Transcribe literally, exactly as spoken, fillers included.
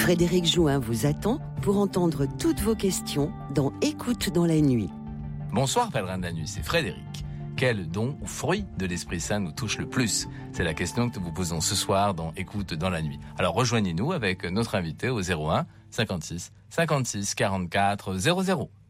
Frédéric Jouin vous attend pour entendre toutes vos questions dans Écoute dans la nuit. Bonsoir pèlerin de la nuit, c'est Frédéric. Quel don ou fruit de l'Esprit Saint nous touche le plus? C'est la question que nous vous posons ce soir dans Écoute dans la nuit. Alors rejoignez-nous avec notre invité au zéro un cinquante-six cinquante-six quarante-quatre zéro zéro.